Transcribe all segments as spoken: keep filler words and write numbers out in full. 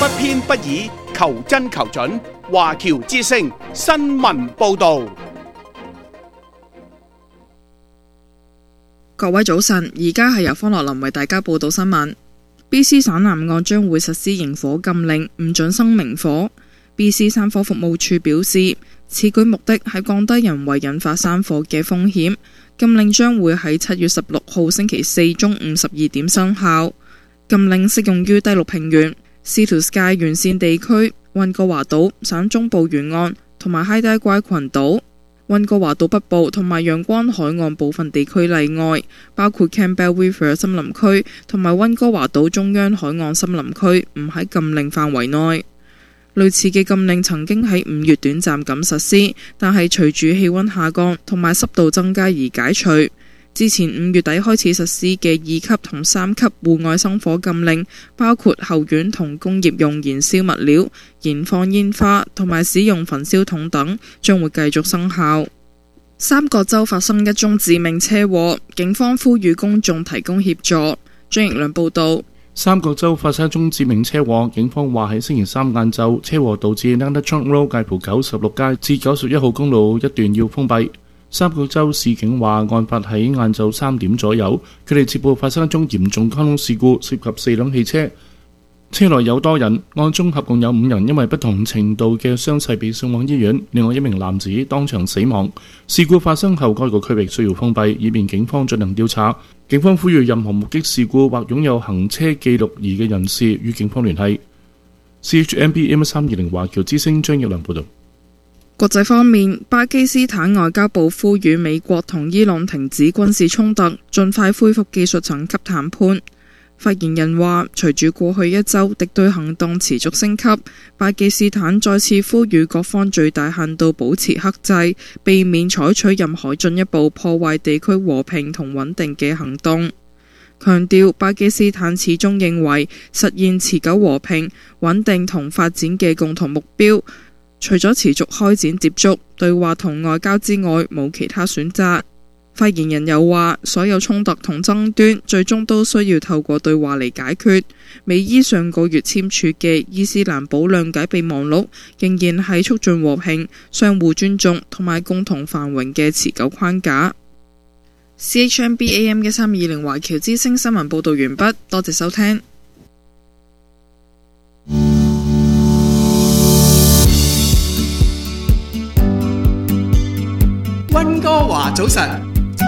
偏不倚，求真求準。華僑之聲新聞報導。 各位早晨，而家係由方樂林為大家報道新聞。B C 省南岸將會實施營火禁令，唔准生明火。B C 山火服務處表示，此舉目的係降低人為引發山火嘅風險。禁令將會喺七月十六號星期四中午十二點生效。禁令適用於低陸平原、Sea to Sky 沿線地區、溫哥華島、省中部沿岸同埋海底怪群島。溫哥華島北部同埋陽光海岸部分地區例外，包括 Campbell River 森林區同埋溫哥華島中央海岸森林區，唔喺禁令範圍內。類似嘅禁令曾經喺五月短暫咁實施，但係隨住氣溫下降同埋濕度增加而解除。之前五月底開始實施嘅二級同三級戶外生火禁令，包括後院同工業用燃燒物料、燃放煙花同埋使用焚燒筒等，將會繼續生效。三角洲發生一宗致命車禍，警方呼籲公眾提供協助。張奕亮報道。 三角洲發生一宗致命車禍，警方話喺星期三晏晝，車禍導致 Nanda Trunk Road 介乎九十六街至九十一號公路一段要封閉。三角洲市警話，案發喺晏晝三點左右，佢哋接報發生一宗嚴重交通事故，涉及四輛汽車，車內有多人，案中合共有五人因為不同程度嘅傷勢被送往醫院，另外一名男子當場死亡。事故發生後，該個區域需要封閉，以便警方進行調查。警方呼籲任何目擊事故或擁有行車記錄儀嘅人士與警方聯繫。C H M B A M 三二零華僑之聲張奕良報道。 國際方面，巴基斯坦外交部呼籲美國同伊朗停止軍事衝突，盡快恢復技術層級談判。發言人話，隨住過去一周敵對行動持續升級，巴基斯坦再次呼籲各方最大限度保持克制，避免採取任何進一步破壞地區和平同穩定嘅行動。強調巴基斯坦始終認為實現持久和平、穩定同發展嘅共同目標，除咗持續開展接觸、對話同外交之外，冇其他選擇。發言人又話，所有衝突同爭端最終都需要透過對話嚟解決。美伊上個月簽署嘅伊斯蘭堡諒解備忘錄仍然係促進和平、相互尊重同埋共同繁榮嘅持久框架。C H M B A M 嘅三二零華僑之聲新聞報道完畢，多謝收聽。 溫哥華早晨。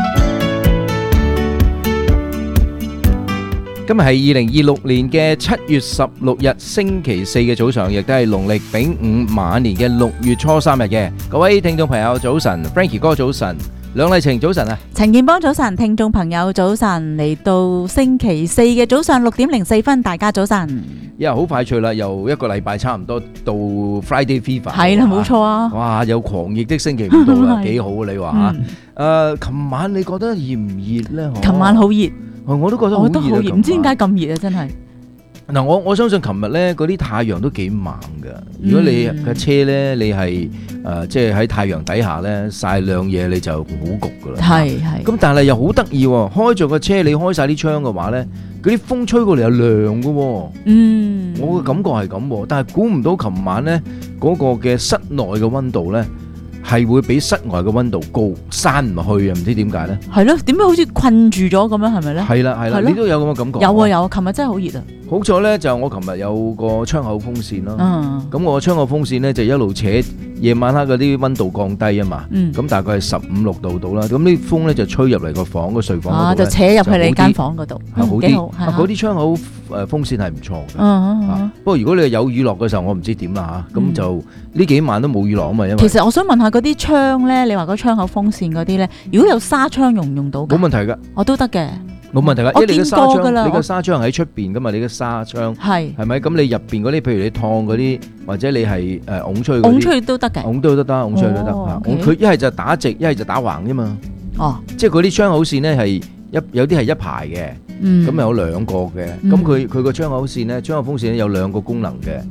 今日係二零二六年嘅七月十六日星期四嘅早上，亦都係農曆丙午晚年嘅六月初三日嘅。各位聽眾朋友早晨 ，Frankie 哥早晨，梁麗晴早晨啊， 陳建邦早晨，聽眾朋友早晨，嚟到星期四嘅早上六點零四分，大家早晨。 呀，好快脆啦，又一個禮拜差唔多到 Friday Fever。係啦，冇錯啊。 哇，有狂熱的星期五到啦，幾好啊！你話吓？誒，琴晚你覺得熱唔熱咧？ 琴晚好熱。 我都覺得好熱， 唔知點解咁熱啊！真係嗱，我我相信琴日咧嗰啲太陽都幾猛㗎。如果你嘅車咧，你係誒即係喺太陽底下咧曬兩嘢，你就好焗㗎啦。 係係。 咁但係又好得意喎，開著個車，你開曬啲窗嘅話咧，嗰啲風吹過嚟又涼㗎喎。嗯，我嘅感覺係咁喎，但係估唔到琴晚咧嗰個嘅室內嘅溫度咧，係會比室外嘅溫度高，閂唔去啊！唔知點解咧？係咯，點解好似困住咗咁樣？係咪咧？係啦係啦，你都有咁嘅感覺？有啊有啊，琴日真係好熱啊！好彩咧，就我琴日有個窗口風扇咯。嗯。咁我窗口風扇咧就一路扯，夜晚黑嗰啲溫度降低啊嘛。嗯。咁大概係十五六度到啦。咁啲風咧就吹入嚟個房個睡房嗰度咧，就扯入去你間房嗰度，係好啲。嗰啲窗口誒風扇係唔錯嘅。嗯嗯。不過如果你係有雨落嘅時候，我唔知點啦嚇。咁就呢幾晚都冇雨落啊嘛，因為。其實我想問下嗰啲窗咧，你話嗰窗口風扇嗰啲咧，如果有紗窗用唔用到㗎？冇問題㗎。我都得嘅。冇問題㗎，因為你嘅紗窗，你個紗窗喺出邊㗎嘛，你嘅紗窗係係咪？咁你入邊嗰啲，譬如你燙嗰啲，或者你係誒拱出去嗰啲，拱出去都得嘅，拱都得得，拱出去都得嚇。佢一係就打直，一係就打橫啫嘛。哦，即係嗰啲窗口線咧係一有啲係一排嘅，咁有兩個嘅。咁佢佢個窗口線咧，窗口風扇咧有兩個功能嘅。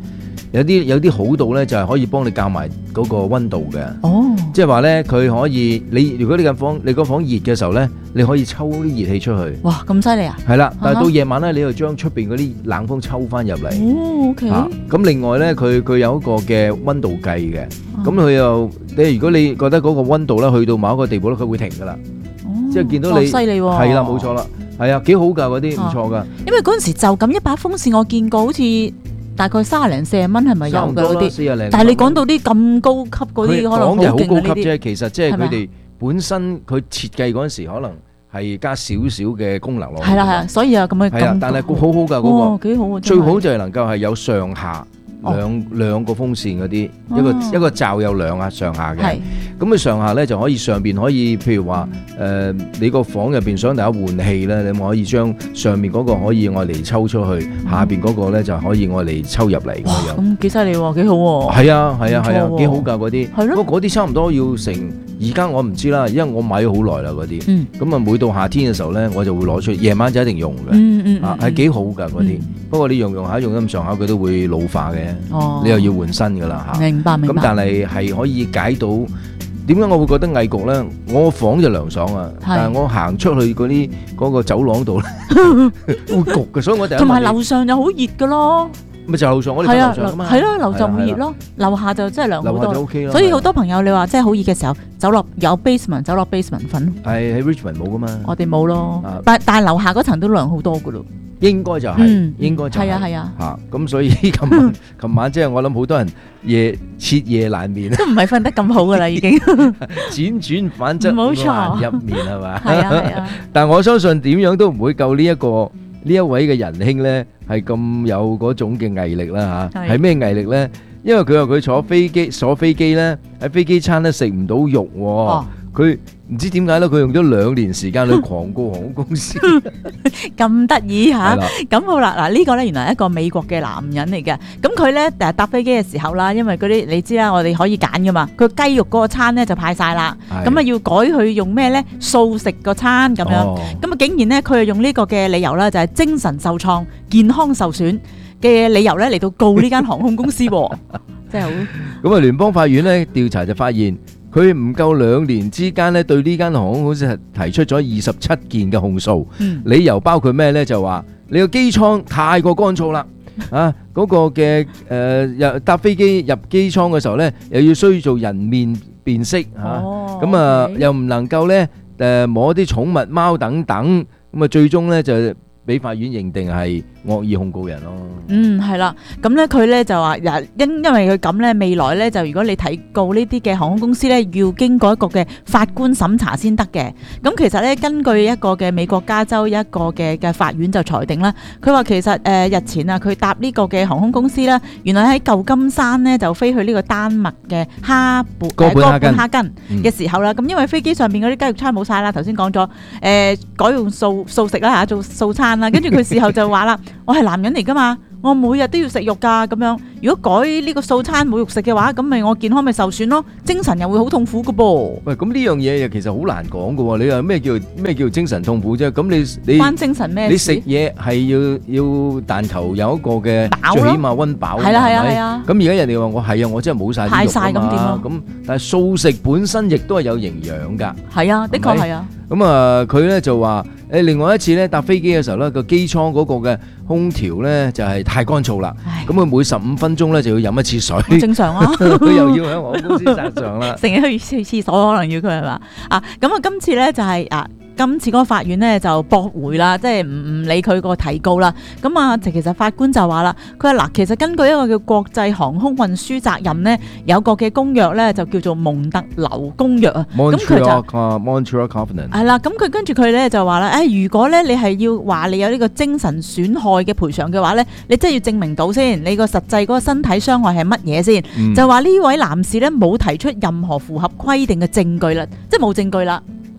有啲有啲好到咧，就係可以幫你校埋嗰個溫度嘅。 哦， 即係話咧，佢可以你如果你間房你個房熱嘅時候咧，你可以抽啲熱氣出去。 哇，咁犀利啊！ 係啦，但係到夜晚咧，你又將出邊嗰啲冷風抽翻入嚟。 哦，OK。 啊，咁另外咧，佢佢有一個嘅溫度計嘅，咁佢又你如果你覺得嗰個溫度咧去到某一個地步咧，佢會停噶啦。即係見到你犀利喎， 係啦，冇錯啦，係啊，幾好㗎嗰啲，唔錯㗎。 因為嗰陣時就咁一把風扇，我見過好似大概三十零四十蚊係咪有㗎嗰啲？但係你講到啲咁高級嗰啲，可能好勁啊呢啲。講就好高級啫，其實即係佢哋本身佢設計嗰陣時，可能係加少少嘅功能落去。係啦係啦，所以啊咁樣。係啊，但係好好㗎嗰個，幾好啊！最好就係能夠係有上下。兩兩個風扇嗰啲，一個一個罩有兩下上下嘅，咁佢上下咧就可以上邊可以，譬如話誒，你個房入邊想大家換氣咧，你咪可以將上面嗰個可以愛嚟抽出去，下邊嗰個咧就可以愛嚟抽入嚟咁樣。咁幾犀利喎，幾好喎！係啊係啊係啊，幾好㗎嗰啲。係咯，不過嗰啲差唔多要成，而家我唔知啦，因為我買咗好耐啦嗰啲。咁啊，每到夏天嘅時候咧，我就會攞出，夜晚就一定用嘅。嗯嗯啊，係幾好㗎嗰啲。不過你用用下用得咁上下，佢都會老化嘅。哦，你又要換新㗎啦嚇，明白明白。咁但係係可以解到點解我會覺得翳焗咧？我房就涼爽啊，但係我行出去嗰啲嗰個走廊度咧會焗嘅，所以我哋同埋樓上又好熱㗎咯。咪就樓上我哋樓上啊嘛，係咯，樓上會熱咯，樓下就真係涼好多。所以好多朋友你話即係好熱嘅時候，走落有 basement 走落 basement 瞓。係喺 Richmond 冇㗎嘛，我哋冇咯，但但係樓下嗰層都涼好多㗎咯。應該就係、是，嗯、應該就係、是，係啊係啊，嚇咁、啊、所以琴晚琴晚即係我諗好多人夜徹夜難眠，都唔係瞓得咁好噶啦已經，輾轉反側冇錯入眠係嘛，係啊係啊，但係我相信點樣都唔會夠呢一個呢一位嘅仁兄咧係咁有嗰種嘅毅力啦嚇，係咩毅力咧？因為佢話佢坐飛機坐飛機咧喺飛機餐咧食唔到肉喎、哦。佢唔知點解咧，佢用咗兩年時間去狂告航空公司，咁得意嚇。咁好啦，嗱呢個咧原來係一個美國嘅男人嚟嘅。咁佢咧誒搭飛機嘅時候啦，因為嗰啲你知啦，我哋可以揀噶嘛。佢雞肉嗰個餐咧就派晒啦，咁啊要改去用咩咧素食個餐咁樣。咁啊竟然咧佢係用呢個嘅理由啦，就係精神受創、健康受損嘅理由咧嚟到告呢間航空公司，真係好。咁啊聯邦法院咧調查就發現。佢唔夠兩年之間咧，對呢間航空公司係提出咗二十七件嘅控訴，嗯、理由包括咩咧？就話你個機艙太過乾燥啦，啊嗰、那個嘅誒入搭飛機入機艙嘅時候咧，又要需要做人面辨識嚇，咁、哦、啊、okay. 又唔能夠咧誒摸啲寵物貓等等，咁啊最終咧就俾法院認定係惡意控告人咯。嗯，係啦，咁咧佢咧就話，因因為佢咁咧，未來咧就如果你提告呢啲嘅航空公司咧，要經過一個嘅法官審查先得嘅。咁其實咧，根據一個嘅美國加州一個嘅嘅法院就裁定啦，佢話其實誒、呃、日前啊，佢搭呢個嘅航空公司咧，原來喺舊金山咧就飛去呢個丹麥嘅哈本哥本哈根嘅時候啦，咁、嗯、因為飛機上邊嗰啲雞肉餐冇晒啦，頭先講咗誒改用素素食啦嚇，做素餐啦，跟住佢事後就話啦，我係男人嚟噶嘛。我每日都要食肉㗎，咁樣如果改呢個素餐冇肉食嘅話，咁咪我健康咪受損咯，精神又會好痛苦㗎噃。喂，咁呢樣嘢又其實好難講㗎喎。你話咩叫咩叫精神痛苦啫？咁你你關精神咩事？你食嘢係要要但求有一個嘅最起碼溫飽。係啦係啊係啊。咁而家人哋話我係啊，我真係冇曬啲肉㗎嘛。咁但係素食本身亦都係有營養㗎。係啊，的確係啊。咁啊，佢咧就話誒，另外一次咧搭飛機嘅時候咧，個機艙嗰個嘅空調咧就係太乾燥啦。咁佢每十五分鐘咧就要飲一次水。正常啊，佢又要喺航空公司殺上啦。成日去廁所可能要佢係嘛啊？咁啊，今次咧就係啊。今次嗰個法院咧就駁回啦，即係唔唔理佢個提告啦。咁啊，其實法官就話啦，佢話嗱，其實根據一個叫國際航空運輸責任咧，有個嘅公約咧就叫做蒙特婁公約啊。咁佢就 Montreal Covenant 係啦。咁佢跟住佢咧就話啦，誒，如果咧你係要話你有呢個精神損害嘅賠償嘅話咧，你真係要證明到先，你個實際嗰個身體傷害係乜嘢先？嗯、就話呢位男士咧冇提出任何符合規定嘅證據啦，即係冇證據啦。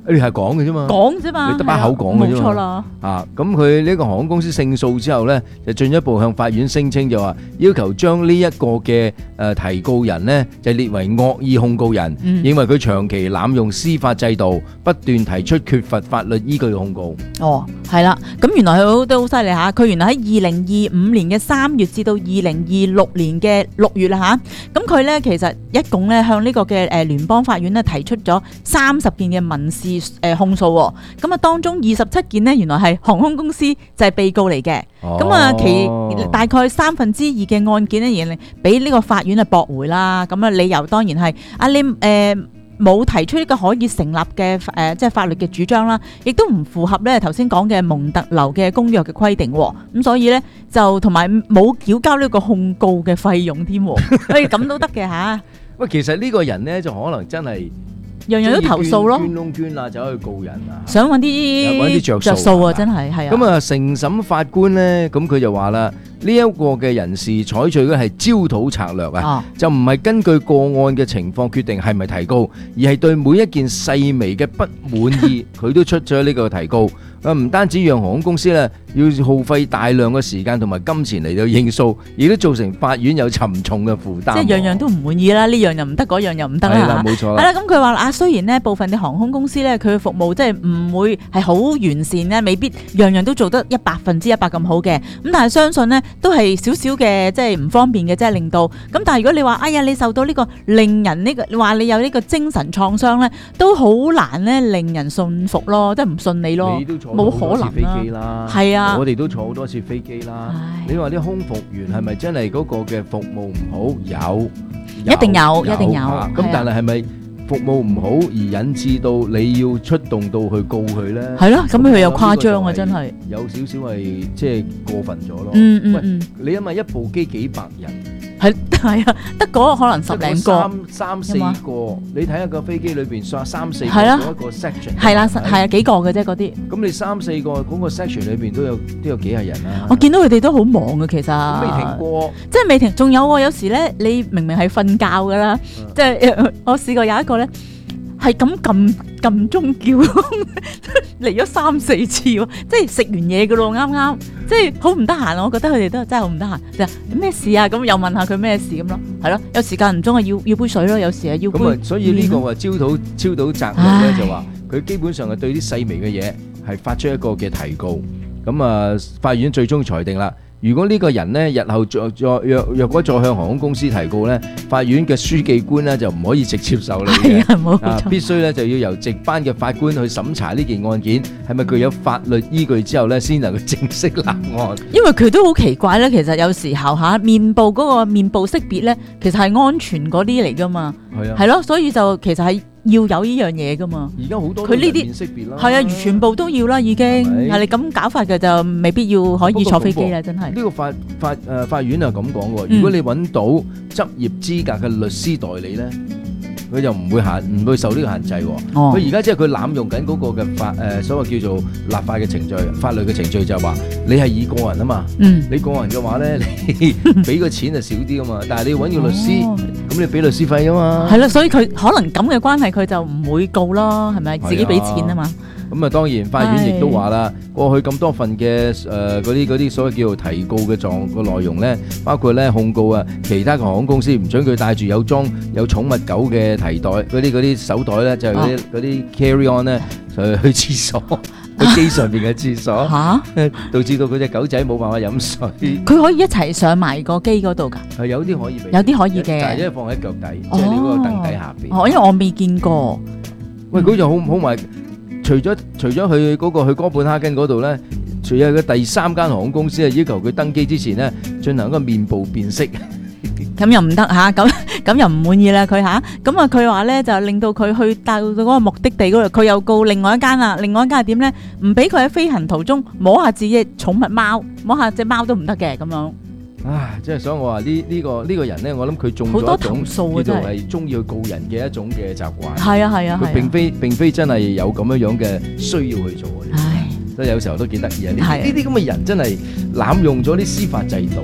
你係講嘅啫嘛， 講啫嘛， 你得把口講嘅啫嘛， 冇錯啦。 啊，咁佢呢個航空公司勝訴之後咧，就進一步向法院聲稱就話，要求將呢一個嘅誒提告人咧，就列為惡意控告人，認為佢長期濫用司法制度，不斷提出缺乏法律依據嘅控告。 哦，係啦，咁原來佢都好犀利嚇，佢原來喺二零二五年嘅三月至到二零二六年嘅六月啦嚇，咁佢咧其實一共咧向呢個嘅誒聯邦法院咧提出咗三十件嘅民事誒控訴喎，咁啊當中二十七件呢，原來係航空公司就係被告嚟嘅，咁啊、哦、其大概三分之二嘅案件呢，而俾呢個法院啊駁回啦，咁啊理由當然係啊你誒。呃冇提出呢個可以成立嘅誒、呃，即係法律嘅主張啦，亦都唔符合咧頭先講嘅蒙特婁嘅公約嘅規定，咁所以咧就同埋冇繳交呢個控告嘅費用添，所以咁都得嘅嚇。喂， 其實呢個人咧就可能真係樣樣都投訴咯， 捐窿捐罅走去告人啊， 想揾啲揾啲著數啊，真係係啊。 咁啊，承審法官咧，咁佢就話啦。呢一個嘅人士採取嘅係焦土策略啊，哦、就唔係根據個案嘅情況決定係咪提告，而係對每一件細微嘅不滿意，佢都出咗呢個提告。啊，唔單止讓航空公司咧要耗費大量嘅時間同埋金錢嚟到應訴，亦都造成法院有沉重嘅負擔。即係樣樣都唔滿意啦，呢樣又唔得，嗰樣又唔得啦。係啦，冇錯啦。係啦，咁佢話啊，雖然呢部分嘅航空公司咧，佢嘅服務即係唔會係好完善咧，未必樣樣都做得一百分之一百咁好嘅。咁但係相信呢，都係少少嘅，即係唔方便嘅，即係令到。咁但係如果你話，哎呀，你受到呢個令人呢、呢個話你有呢個精神創傷咧，都好難咧令人信服咯，即係唔信你咯。冇可能啦，係啊， 我哋都坐好多次飛機啦。你話啲空服員係咪真係嗰個嘅服務唔好？有， 一定有，一定有。咁但係係咪服務唔好而引致到你要出動到去告佢咧？ 係咯，咁佢又誇張啊，真係有少少係即係過分咗咯。 嗯嗯嗯， 你因為一部機幾百人。 係係啊，得嗰個可能十零個， 三三四個，你睇下個飛機裏邊三三四個嗰一個 section， 係啦，係啊，幾個嘅啫嗰啲。 咁你三四個嗰個 section 裏邊都有都有幾廿人啦。 我見到佢哋都好忙嘅，其實。 未停過， 即係未停，仲有喎。有時咧，你明明係瞓覺㗎啦，即係我試過有一個咧。係咁撳撳鐘叫嚟咗三四次喎，即係食完嘢㗎咯，啱啱即係好唔得閒，我覺得佢哋都真係好唔得閒。就咩事啊？咁又問下佢咩事咁咯，係咯。有時間唔中啊，要要杯水咯，有時啊要杯。咁啊， 所以呢個話焦土焦土責任咧，就話佢基本上係對啲細微嘅嘢係發出一個嘅提告。咁啊，法院最終裁定啦。如果呢個人呢，日後再再若若果再向航空公司提告呢，法院嘅書記官呢就唔可以直接受理嘅， 係啊， 必須呢就要由值班嘅法官去審查呢件案件係咪具有法律依據之後呢，先能夠正式立案。 因為佢都好奇怪呢，其實有時候嚇面部嗰個面部識別呢，其實係安全嗰啲嚟㗎嘛，係啊，係咯，所以就其實係。要有呢樣嘢噶嘛？ 而家好多佢呢啲識別啦， 係啊，全部都要啦，已經係你咁搞法嘅就未必要可以坐飛機啦，真係。呢個法法誒法院啊咁講喎，如果你揾到執業資格嘅律師代理咧，佢就唔會限唔會受呢個限制喎。佢而家即係佢濫用緊嗰個嘅法誒所謂叫做立法嘅程序、法律嘅程序，就係話你係以個人啊嘛，你個人嘅話咧，你俾個錢就少啲啊嘛，但係你要揾個律師。咁你俾律師費啊嘛？ 係啦，所以佢可能咁嘅關係，佢就唔會告咯，係咪？自己俾錢啊嘛。 咁啊，當然法院亦都話啦，過去咁多份嘅誒嗰啲嗰啲所謂叫做提告嘅狀個內容咧，包括咧控告啊，其他嘅航空公司唔準佢帶住有裝有寵物狗嘅提袋嗰啲嗰啲手袋咧，就係嗰啲嗰啲 carry on 咧，去去廁所。喺機上邊嘅廁所嚇，導致到佢隻狗仔冇辦法飲水。 佢可以一齊上埋個機嗰度㗎？ 係有啲可以， 有啲可以嘅， 但係因為放喺腳底，即係你嗰個凳底下邊。 哦，因為我未見過。 喂，佢就好好埋，除咗除咗去嗰個去哥本哈根嗰度咧，除咗佢第三間航空公司係要求佢登機之前咧進行一個面部辨識。 咁又唔得嚇，咁咁又唔滿意啦佢嚇，咁啊佢話咧就令到佢去到嗰個目的地嗰度，佢又告另外一間啦，另外一間係點咧？唔俾佢喺飛行途中摸下自己寵物貓，摸下隻貓都唔得嘅咁樣。 唉，即係所以我話呢呢個呢個人咧，我諗佢中咗一種叫做係中意去告人嘅一種嘅習慣。 係啊係啊， 佢並非並非真係有咁樣樣嘅需要去做嘅。唉，所以有時候都幾得意啊！呢呢啲咁嘅人真係濫用咗啲司法制度。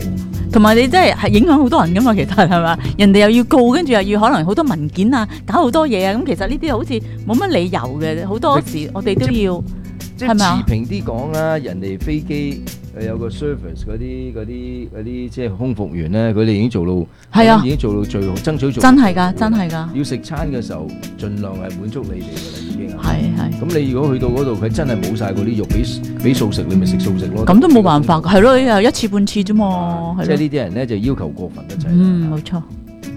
同埋你真係係影響好多人噶嘛，其實係嘛？人哋又要告，跟住又要可能好多文件啊，搞好多嘢啊，咁其實呢啲好似冇乜理由嘅，好多時我哋都要即係持平啲講啦，人哋飛機誒有個 service 嗰啲嗰啲嗰啲即係空服員咧，佢哋已經做到係啊，已經做到最好，爭取做真係㗎，真係㗎。要食餐嘅時候，盡量係滿足你哋㗎啦，已經係。 係係。 咁你如果去到嗰度，佢真係冇晒嗰啲肉，俾俾素食，你咪食素食咯。 咁都冇辦法，係咯，又一次半次啫嘛。 即係呢啲人咧就要求過分得滯。 嗯，冇錯。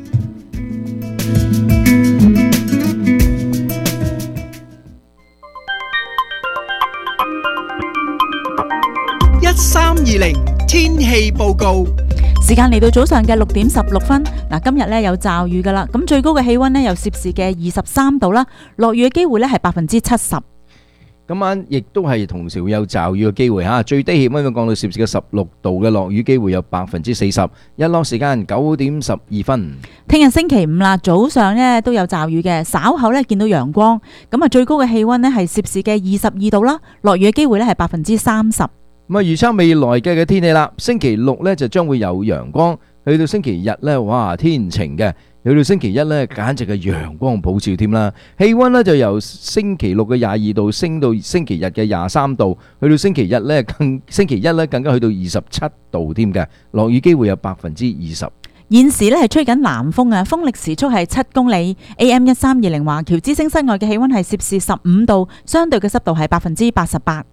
一三二零天氣報告， 時間嚟到早上嘅六點十六分。嗱，今日咧有驟雨噶啦，咁最高嘅氣溫呢，有攝氏嘅二十三度啦，落雨嘅機會咧係百分之七十。 今晚亦都係同時會有驟雨嘅機會吓，最低氣溫會降到攝氏嘅十六度嘅，落雨機會有百分之四十。日落時間九點十二分。 聽日星期五啦，早上呢都有驟雨嘅，稍後咧見到陽光。咁啊，最高嘅氣溫呢係攝氏嘅二十二度啦，落雨嘅機會咧係百分之三十。 咁啊，預測未來嘅嘅天氣啦，星期六咧就將會有陽光，去到星期日咧，哇，天晴嘅，去到星期一咧，簡直係陽光普照添啦。氣溫咧就由星期六嘅廿二度升到星期日嘅廿三度，去到星期日咧更星期一咧更加去到二十七度添嘅，落雨機會有百分之二十。 現時咧係吹緊南風啊，風力時速係七公里。A M 一三二零華僑之聲室外嘅氣溫係攝氏十五度，相對嘅濕度係百分之八十八。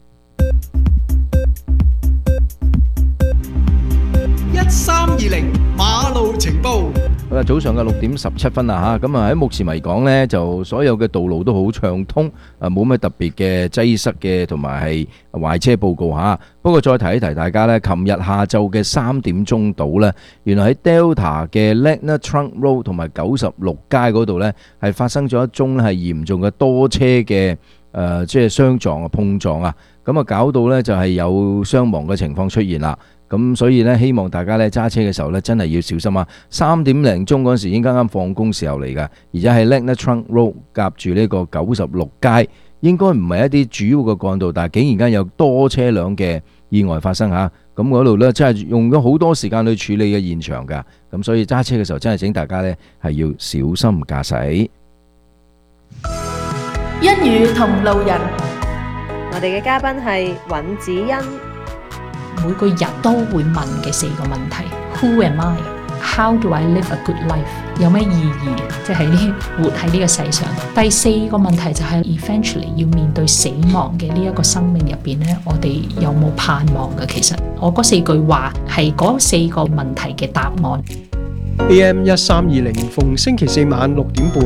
一三二零馬路情報。 好啦，早上嘅六點十七分啦吓，咁啊喺目前嚟講呢，就所有嘅道路都好暢通，啊冇咩特別嘅擠塞嘅，同埋係壞車報告吓。不過再提一提大家呢，琴日下晝嘅三點鐘度呢，原來喺 Delta 嘅 Lagna Trunk Road 同埋九十六街嗰度呢，係發生咗一宗係嚴重嘅多車嘅誒，即係相撞啊碰撞啊，咁啊搞到呢就係有傷亡嘅情況出現啦。咁所以咧，希望大家咧揸車嘅時候咧，真係要小心啊！三點零鐘嗰陣時已經啱啱放工時候嚟㗎，而且係 Lagna Trunk Road 夾住呢個九十六街，應該唔係一啲主要嘅幹道，但係竟然間有多車輛嘅意外發生嚇。咁嗰度咧真係用咗好多時間去處理嘅現場㗎。咁所以揸車嘅時候真係請大家咧係要小心駕駛。 一語同路人，我哋嘅嘉賓係尹子欣。 每個人都會問嘅四個問題 ：Who am I? How do I live a good life? 有咩意義？即係呢活喺呢個世上。第四個問題就係 eventually 要面對死亡嘅呢一個生命入邊呢，我哋有冇盼望嘅？其實我嗰四句話係嗰四個問題嘅答案。 A M 一三二零逢星期四晚六點半。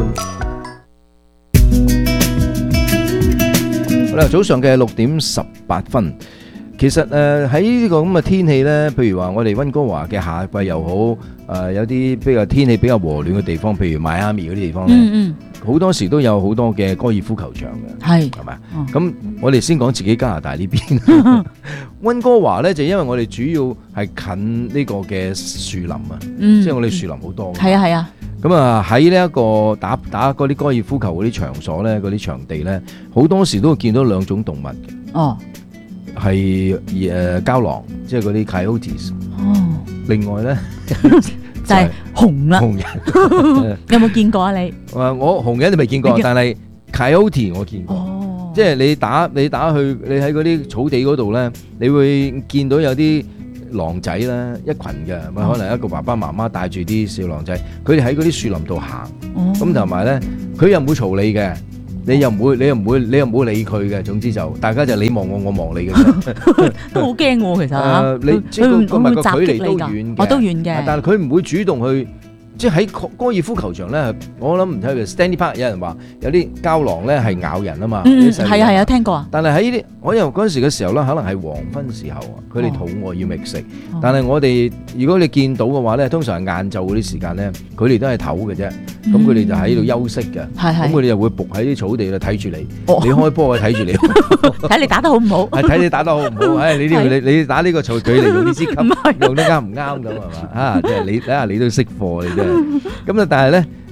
好啦，早上嘅六點十八分。其實誒喺呢個咁嘅天氣呢，譬如話我哋溫哥華嘅夏季又好，誒、呃、有啲比較天氣比較和暖嘅地方，譬如邁阿密嗰啲地方呢，好、嗯嗯、多時都有好多嘅高爾夫球場嘅，係係咪？咁、嗯、我哋先講自己加拿大呢邊，溫哥華呢，就因為我哋主要係近呢個嘅樹林啊，嗯、即係我哋樹林好多。 係啊係啊。 咁啊喺呢一個打打嗰啲高爾夫球嗰啲場所呢，嗰啲場地呢，好多時都會見到兩種動物嘅。哦。係誒郊狼，即係嗰啲 coyotes。哦，另外咧就係熊啦。 熊人有冇見過啊？你誒我熊人你未見過，但係 coyote 我見過。哦，即係你打你打去你喺嗰啲草地嗰度咧，你會見到有啲狼仔啦，一群嘅，咪可能一個爸爸媽媽帶住啲小狼仔，佢哋喺嗰啲樹林度行。哦，咁同埋咧，佢又唔會嘈你嘅。你又唔會，你又唔會，你又唔會理佢嘅。總之就大家就你望我，我望你嘅啫。 都好驚喎，其實。 誒，你即係個個距離都遠嘅， 我都遠嘅。 但係佢唔會主動去。即係喺高爾夫球場咧，我諗唔睇佢 Stanley Park 有人話有啲郊狼咧係咬人啊嘛。 嗯，係啊係啊，聽過啊。 但係喺呢啲，我由嗰陣時嘅時候咧，可能係黃昏時候啊，佢哋肚餓要覓食。哦、但係我哋如果你見到嘅話咧，通常係晏晝嗰啲時間咧，佢哋都係唞嘅啫。咁佢哋就喺度休息嘅。係係、嗯。咁佢哋又會伏喺啲草地度睇住你。哦、你開波啊，睇住你。 睇你打得好唔好？ 係睇你打得好唔好？唉，你呢你你打呢個距離用呢支級，用得啱唔啱咁係嘛？啊，即係你睇下你都識貨你真係。咁啊，但係咧，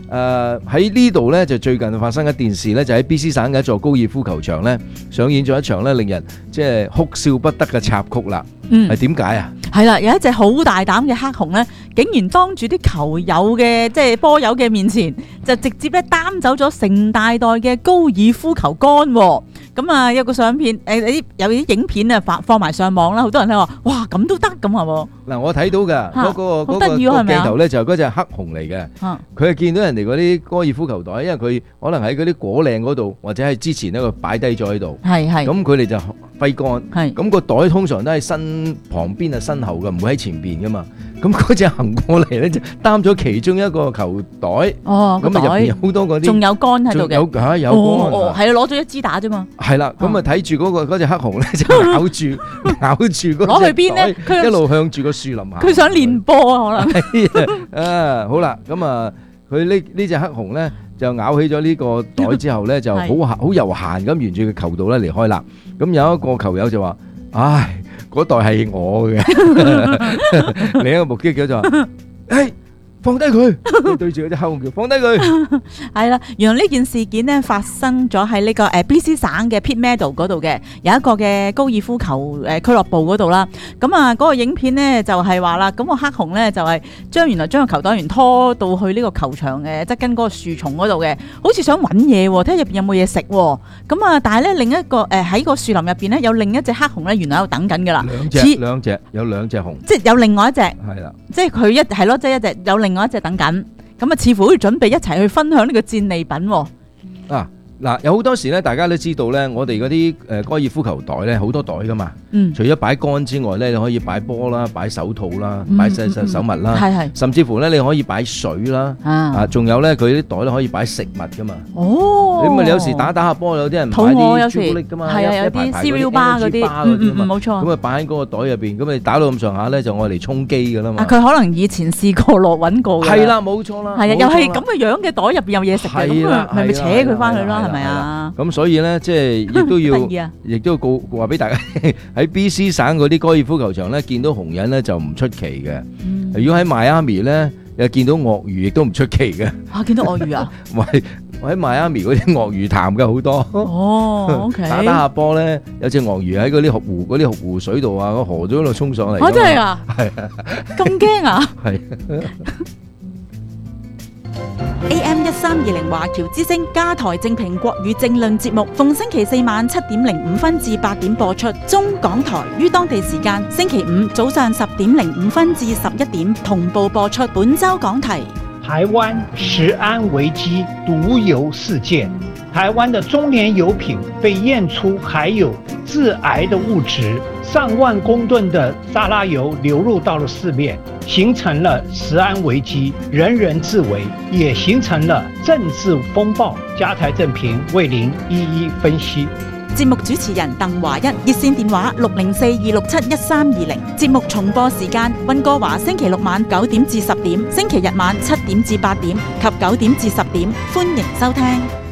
誒喺呢度咧就最近發生一件事咧，就喺 B C 省嘅一座高爾夫球場咧上演咗一場咧令人即係哭笑不得嘅插曲啦。嗯，係點解啊？ 係啦，有一隻好大膽嘅黑熊咧，竟然當住啲球友嘅即係波友嘅面前，就直接咧擔走咗成大袋嘅高爾夫球桿喎。咁啊，有個相片，誒啲有啲影片啊，放放埋上網啦，好多人都話：哇，咁都得咁係喎。嗱， 我睇到㗎，嗰個嗰個鏡頭咧就係嗰隻黑熊嚟嘅。佢係見到人哋嗰啲高爾夫球袋，因為佢可能喺嗰啲果嶺嗰度，或者係之前一個擺低咗喺度。係係。咁佢哋就揮桿。係。咁個袋通常都喺身旁邊啊、身後嘅，唔會喺前邊㗎嘛。咁嗰隻行過嚟咧就擔咗其中一個球袋。哦。咁啊入邊有好多嗰啲。仲有桿喺度嘅。有嚇有桿。哦哦，係啊，攞咗一支打啫嘛。係啦，咁啊睇住嗰個嗰隻黑熊咧就咬住咬住嗰攞去邊咧？佢一路向住個樹林行。佢想練波啊，可能。啊，好啦，咁啊，佢呢呢隻黑熊咧就咬起咗呢個袋之後咧就好好悠閒咁沿住個球道咧離開啦。咁有一個球友就話：唉，嗰袋係我嘅。另一個目擊者就話：誒。放低佢，對住嗰隻黑熊叫放低佢。係啦，原來呢件事件咧發生咗喺呢個誒 B C 省嘅 Pitt Meadow 嗰度嘅，有一個嘅高爾夫球誒俱樂部嗰度啦。咁啊，嗰個影片咧就係話啦，咁個黑熊咧就係將原來將個球隊員拖到去呢個球場嘅側跟嗰個樹叢嗰度嘅，好似想揾嘢喎，睇下入邊有冇嘢食喎。咁啊，但係咧另一個誒喺個樹林入邊咧有另一隻黑熊咧，原來喺度等緊㗎啦。兩隻兩隻有兩隻熊，即係有另外一隻。係啦，即係佢一係咯，即係一隻有另外一隻等緊，咁啊，似乎好似準備一齊去分享呢個戰利品喎。啊！嗱，有好多時咧，大家都知道咧，我哋嗰啲誒高爾夫球袋咧，好多袋噶嘛。嗯。除咗擺桿之外咧，你可以擺波啦，擺手套啦，擺細細手襪啦。係係。甚至乎咧，你可以擺水啦。啊。仲有咧，佢啲袋咧可以擺食物噶嘛。哦。你咪有時打打下波，有啲人擺啲朱古力噶嘛。係啊，有啲 cereal bar 嗰啲。嗯嗯嗯，冇錯。咁啊，擺喺嗰個袋入邊，咁你打到咁上下咧，就愛嚟充飢噶啦嘛。啊，佢可能以前試過落揾過嘅。係啦，冇錯啦。係啊，又係咁嘅樣嘅袋入邊有嘢食嘅，咁啊，咪咪扯佢翻去啦。係咪啊？咁所以咧，即係亦都要，亦都告話俾大家喺 B C 省嗰啲高爾夫球場咧，見到紅人咧就唔出奇嘅。嗯、如果喺邁阿密咧，又見到鱷魚，亦都唔出奇嘅。嚇！見到鱷魚啊？喂，我喺邁阿密嗰啲鱷魚潭嘅好多。哦 ，OK。打打下波咧，有隻鱷魚喺嗰啲湖嗰啲湖水度啊，個河咗度衝上嚟。嚇！真係啊？係啊。咁驚啊？係。A M 一三二零華僑之聲加台正評國語政論節目，逢星期四晚七點零五分至八點播出。中港台於當地時間星期五早上十點零五分至十一點同步播出。本周講題：台灣食安危機毒油事件。台灣的中年油品被驗出含有致癌的物質，上萬公噸的沙拉油流入到了市面，形成了食安危機，人人自危，也形成了政治風暴。加台正評為您一一分析。節目主持人鄧華一，熱線電話六零四二六七一三二零。節目重播時間：溫哥華星期六晚九點至十點，星期日晚七點至八點及九點至十點。歡迎收聽。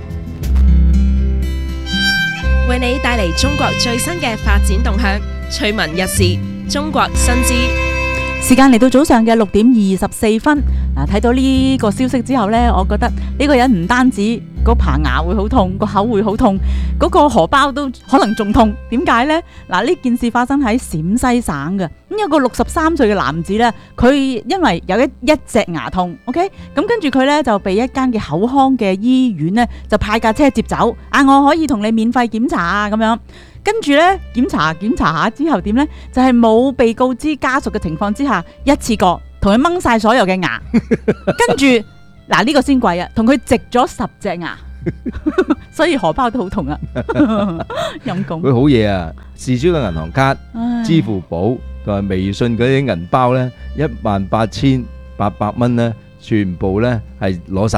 為你帶嚟中國最新嘅發展動向，趣聞軼事，中國新知。時間嚟到早上嘅六點二十四分。嗱，睇到呢個消息之後呢，我覺得呢個人唔單止個棚牙會好痛，個口會好痛，嗰個荷包都可能仲痛。點解呢？嗱，呢件事發生喺陝西省嘅。咁有個六十三歲嘅男子呢，佢因為有一一隻牙痛 ，OK， 咁跟住佢呢就被一間嘅口腔嘅醫院呢就派架車接走，啊，我可以同你免費檢查啊，咁樣。跟住呢檢查檢查下之後點呢？就係冇被告知家屬嘅情況之下，一次過同佢掹晒所有嘅牙，跟住嗱呢個先貴啊，同佢植咗十隻牙，所以荷包都好痛啊，陰公。佢好嘢啊！事主嘅銀行卡、支付寶同埋微信嗰啲銀包呢，一萬八千八百蚊呢，全部呢係攞晒。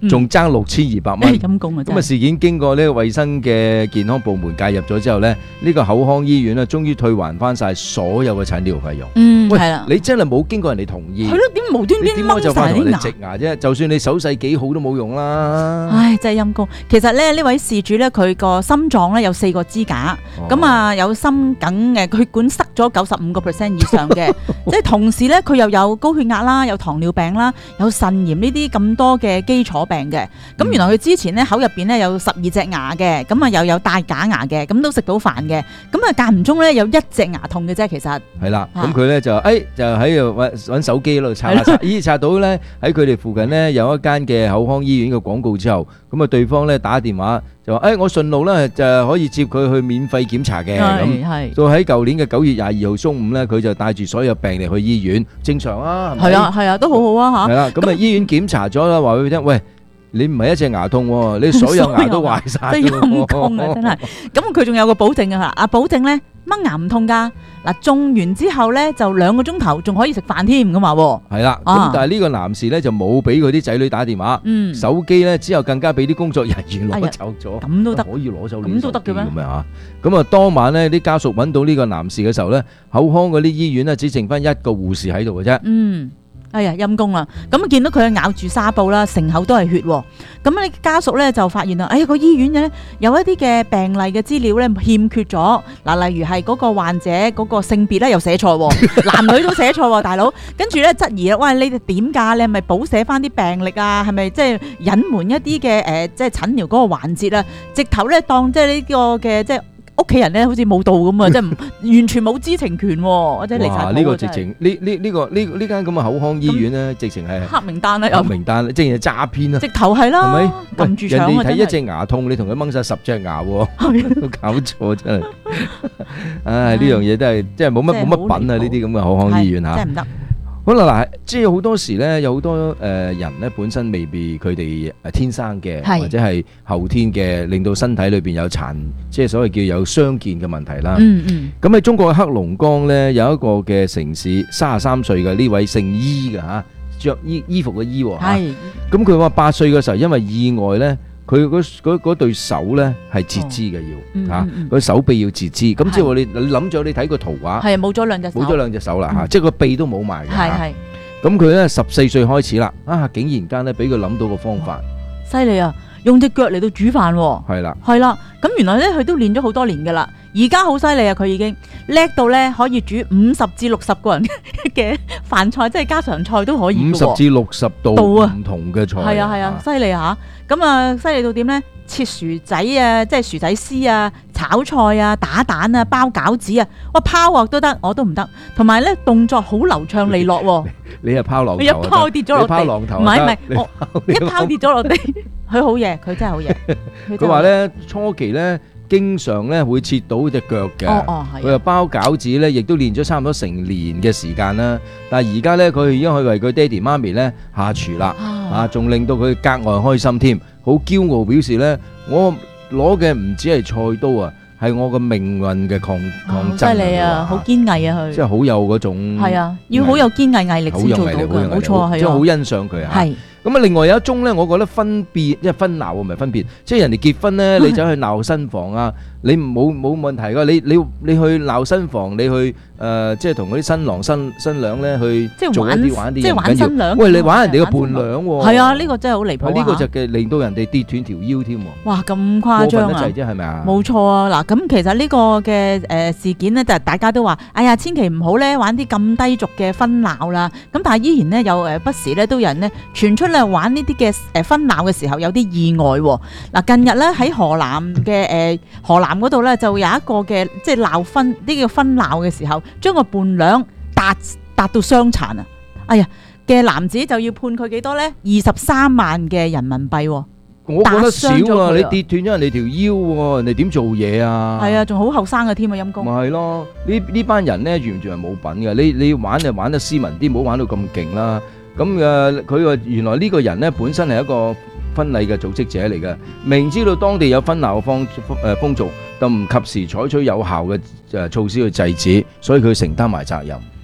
仲爭六千二百蚊。 陰公啊！ 咁啊，事件經過呢個衛生嘅健康部門介入咗之後咧，呢個口腔醫院咧，終於退還翻晒所有嘅診療費用。 嗯， 喂係啦， 你真係冇經過人哋同意， 係咯，點無端端你點解就掹晒啲牙？ 翻同人哋植牙啫？就算你手勢幾好都冇用啦。 唉，真係陰公。其實咧，呢位事主咧，佢個心臟咧有四個支架，咁啊有心梗嘅血管塞咗九十五個 percent 以上嘅，即係同時咧佢又有高血壓啦，有糖尿病啦，有腎炎呢啲咁多嘅基礎病嘅。咁原來佢之前咧口入邊咧有十二隻牙嘅，咁啊又有戴假牙嘅，咁都食到飯嘅。咁啊間唔中咧有一隻牙痛嘅啫，其實係啦。咁佢咧就誒就喺度揾揾手機喺度查下查，咦查到咧喺佢哋附近咧有一間嘅口腔醫院嘅廣告之後，咁啊對方咧打電話就話誒我順路咧就可以接佢去免費檢查嘅。咁係到喺舊年嘅九月廿二號中午咧，佢就帶住所有病歷去醫院，正常啊，係咪？ 係啊係啊，都好好啊嚇。 係啦，咁啊醫院檢查咗啦，話俾佢聽，喂，你唔係一隻牙痛喎，你所有牙都壞晒。 真係陰公啊，真係。咁佢仲有個保證啊，啊保證咧掹牙唔痛㗎。嗱，種完之後咧就兩個鐘頭仲可以食飯添咁話。 係啦，咁但係呢個男士咧就冇俾佢啲仔女打電話，手機咧之後更加俾啲工作人員攞走咗。 咁都得？ 可以攞走？ 咁都得嘅咩？ 咁啊嚇，咁啊當晚咧啲家屬揾到呢個男士嘅時候咧，口腔嗰啲醫院咧只剩翻一個護士喺度嘅啫。 嗯。哎呀，陰公啦！咁見到佢咬住紗布啦，成口都係血。咁咧家屬咧就發現啦，哎呀個醫院咧有一啲嘅病例嘅資料咧欠缺咗。嗱，例如係嗰個患者嗰個性別咧又寫錯，男女都寫錯，大佬。跟住咧質疑啦，喂，你哋點㗎？你係咪補寫翻啲病歷啊？係咪即係隱瞞一啲嘅誒，即係診療嗰個環節啊？直頭咧當即係呢個嘅即係。屋企人咧好似冇到咁啊，即係唔完全冇知情權，或者離晒譜啊！ 呢個直情呢呢呢個呢呢間咁嘅口腔醫院咧，直情係黑名單啦， 黑名單，即係詐騙啊！ 直頭係啦，係咪？撳住搶啊！ 人哋睇一隻牙痛，你同佢掹晒十隻牙喎，都搞錯真係！唉，呢樣嘢真係即係冇乜冇乜品啊！呢啲咁嘅口腔醫院嚇， 真係唔得。 好啦，嗱，即係好多時咧，有好多誒人咧，本身未必佢哋誒天生嘅，或者係後天嘅，令到身體裏邊有殘，即係所謂叫有傷健嘅問題啦。 嗯嗯。 咁喺中國嘅黑龍江咧，有一個嘅城市，三十三歲嘅呢位姓伊嘅嚇，著衣衣服嘅衣喎。係。咁佢話八歲嘅時候，因為意外咧。佢嗰嗰嗰對手咧係截肢嘅要嚇，佢手臂要截肢，咁即係話你你諗咗你睇個圖畫， 係冇咗兩隻手， 冇咗兩隻手啦嚇，即係個臂都冇埋嘅。 係係。 咁佢咧十四歲開始啦，啊竟然間咧俾佢諗到個方法， 犀利啊！用隻腳嚟到煮飯喎。係啦，係啦。咁原來咧佢都練咗好多年㗎啦，而家好犀利啊！佢已經叻到咧可以煮五十至六十個人嘅飯菜，即係家常菜都可以。 五十至六十道唔同嘅菜。係啊係啊，犀利嚇！咁啊，犀利到點咧？切薯仔啊，即係薯仔絲啊，炒菜啊，打蛋啊，包餃子啊，哇拋鑊都得，我都唔得。同埋咧動作好流暢利落喎。你係拋浪頭，一拋跌咗落地，唔係唔係，我一拋跌咗落地。佢好嘢，佢真係好嘢。 佢話咧初期咧。經常咧會切到隻腳嘅，佢又包餃子咧，亦都練咗差唔多成年嘅時間啦。但係而家咧，佢已經去為佢爹哋媽咪咧下廚啦，啊，仲令到佢格外開心添，好驕傲表示咧，我攞嘅唔止係菜刀啊，係我個命運嘅抗抗爭。犀利啊，好堅毅啊佢。即係好有嗰種。係啊，要好有堅毅毅力先做到嘅，冇錯係啊。即係好欣賞佢啊。係。咁啊，另外有一宗咧，我覺得分別，即係分鬧唔係分別，即係人哋結婚咧，你走去鬧新房啊，你冇冇問題噶，你你你去鬧新房，你去誒，即係同嗰啲新郎新新娘咧去做一啲玩啲嘢，即係玩新娘。喂，你玩人哋嘅伴娘喎。係啊，呢個真係好離譜啊！呢個就嘅令到人哋跌斷條腰添喎。哇，咁誇張啊！過分得滯啫，係咪啊？冇錯啊！嗱，咁其實呢個嘅誒事件咧，就係大家都話，哎呀，千祈唔好咧玩啲咁低俗嘅婚鬧啦。咁但係依然咧有誒不時咧都有人咧傳出。玩呢啲嘅誒婚鬧嘅時候有啲意外喎。嗱，近日咧喺河南嘅誒河南嗰度咧就有一個嘅即係鬧婚呢個婚鬧嘅時候，將個伴娘達達到傷殘啊！哎呀嘅男子就要判佢幾多咧？二十三萬嘅人民幣喎。我覺得少啊！你跌斷咗人哋條腰喎，人哋點做嘢啊？係啊，仲好後生嘅添啊，陰公。咪係咯，呢呢班人咧完全係冇品嘅。你你玩就玩得斯文啲，唔好玩到咁勁啦。咁誒，佢話原來呢個人咧本身係一個婚禮嘅組織者嚟嘅，明知道當地有婚鬧嘅風誒風俗，就唔及時採取有效嘅誒措施去制止，所以佢承擔埋責任。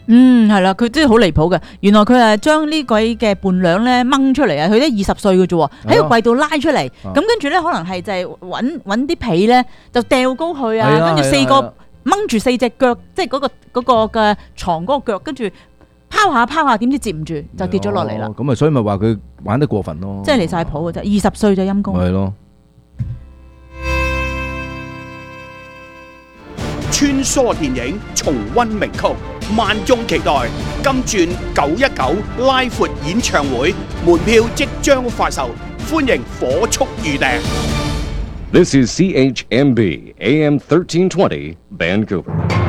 嗯，係啦，佢真係好離譜嘅。原來佢係將呢鬼嘅伴娘咧掹出嚟啊！佢都二十歲嘅啫，喺個櫃度拉出嚟，咁跟住咧可能係就係揾揾啲被咧就掉高佢啊，跟住四個掹住四隻腳，即係嗰個嗰個嘅床嗰個腳，跟住拋下拋下，點知接唔住就跌咗落嚟啦。 咁啊，所以咪話佢玩得過分咯。 即係離晒譜嘅啫，二十歲就陰公。 係咯。 穿梭電影重溫名曲，萬眾期待金鑽九一九拉闊演唱會，門票即將發售，歡迎火速預訂。 This is C H M B A M thirteen twenty Vancouver。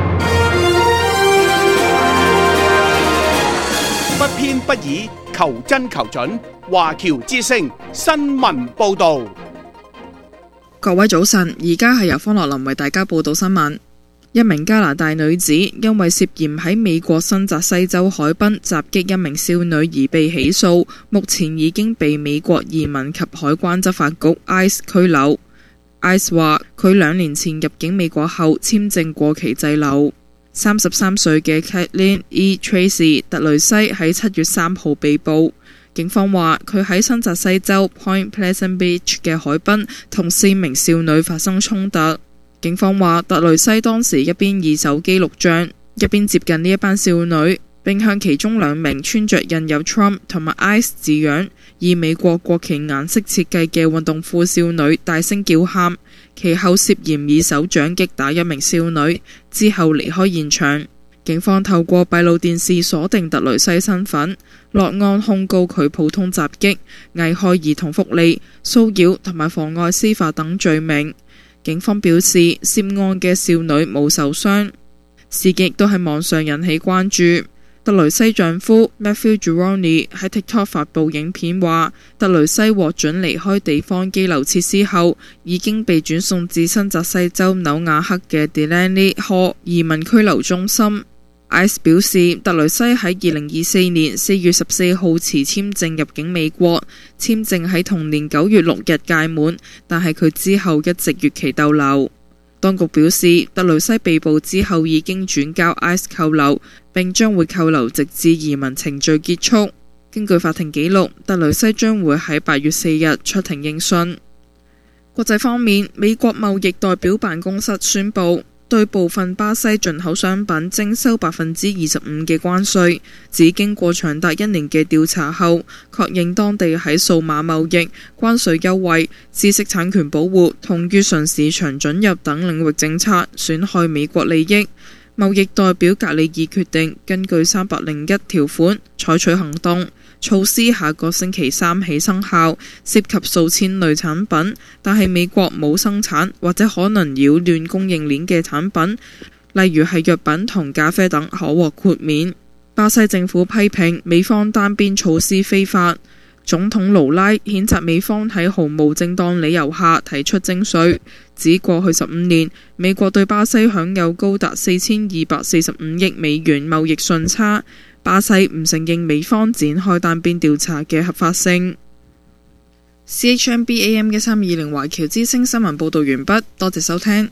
不偏不倚，求真求準，華僑之聲新聞報導。 各位早晨，而家係由方樂林為大家報道新聞。一名加拿大女子因為涉嫌喺美國新澤西州海濱襲擊一名少女而被起訴，目前已經被美國移民及海關執法局 I C E 拘留。I C E 話佢兩年前入境美國後簽證過期滯留。三十三歲嘅 Kathleen E. Tracy 特雷西喺七月三號被捕。警方話佢喺新澤西州 Point Pleasant Beach 嘅海濱同四名少女發生衝突。警方話特雷西當時一邊以手機錄像，一邊接近呢一班少女，並向其中兩名穿着印有 Trump 同埋 I C E 字樣以美國國旗顏色設計嘅運動褲少女大聲叫喊，其後涉嫌以手掌擊打一名少女，之後離開現場。警方透過閉路電視鎖定特雷西身份，落案控告佢普通襲擊、危害兒童福利、騷擾同埋妨礙司法等罪名。警方表示，涉案嘅少女冇受傷。事件亦都喺網上引起關注。特雷西丈夫 Matthew Gironi 喺 TikTok 發布影片話，特雷西獲准離開地方羈留設施後，已經被轉送至新澤西州紐亞克嘅 Delaney Hall 移民拘留中心。I C E 表示，特雷西喺二零二四年四月十四號持簽證入境美國，簽證喺同年九月六日屆滿，但係佢之後一直越期逗留。當局表示，特雷西被捕之後已經轉交 I C E 扣留，並將會扣留直至移民程序結束。根據法庭記錄，特雷西將會喺八月四日出庭應訊。國際方面，美國貿易代表辦公室宣布，對部分巴西進口商品徵收百分之二十五嘅關稅，只經過長達一年嘅調查後，確認當地喺數碼貿易、關稅優惠、知識產權保護同預順市場准入等領域政策損害美國利益。貿易代表格里爾決定根據三百零一條款採取行動。措施下個星期三起生效，涉及數千類產品，但係美國冇生產或者可能擾亂供應鏈嘅產品，例如係藥品同咖啡等可獲豁免。巴西政府批評美方單邊措施非法，總統盧拉譴責美方喺毫無正當理由下提出徵稅，指過去十五年美國對巴西享有高達四千二百四十五億美元貿易順差。巴西唔承認美方展開單邊調查嘅合法性。C H M B A M 一三二零華僑之聲新聞報道完畢，多謝收聽。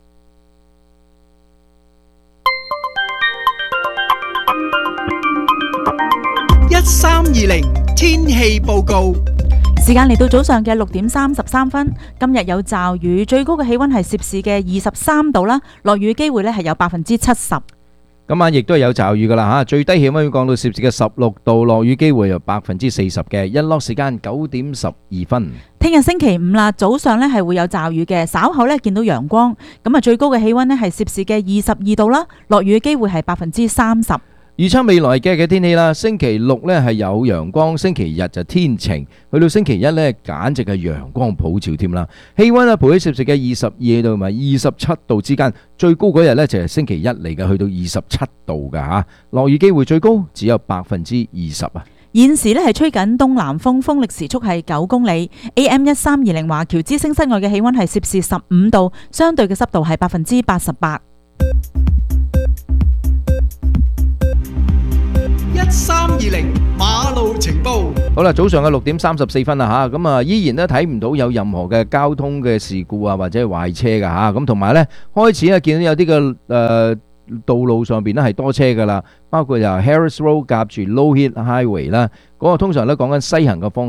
一三二零天氣報告， 時間嚟到早上嘅六點三十三分。今日有驟雨，最高嘅氣溫係攝氏嘅二十三度啦，落雨機會呢係有百分之七十。 今晚亦都係有驟雨噶啦吓，最低氣溫要降到攝氏嘅十六度，落雨機會有百分之四十嘅。日落時間九點十二分。 聽日星期五啦，早上呢係會有驟雨嘅，稍後呢見到陽光。咁啊，最高嘅氣溫呢係攝氏嘅二十二度啦，落雨機會係百分之三十。 預測未來嘅嘅天氣啦，星期六呢係有陽光，星期日就天晴，去到星期一呢簡直係陽光普照添啦。氣溫啊，徘徊攝氏嘅二十二度同埋二十七度之間，最高嗰日呢就係星期一嚟嘅，去到二十七度噶吓。落雨機會最高只有百分之二十啊。 現時呢係吹緊東南風，風力時速係九公里。A M 一三二零華僑之聲室外嘅氣溫係攝氏十五度，相對嘅濕度係百分之八十八。 一三二零馬路情報。 好啦，早上嘅六點三十四分啦吓，咁啊依然咧睇唔到有任何嘅交通嘅事故啊或者係壞車噶吓，咁同埋咧開始啊見到有啲嘅誒道路上邊咧係多車㗎啦，包括由 Harris Road 夾住 Low Heat Highway 啦，嗰個通常咧講緊西行嘅方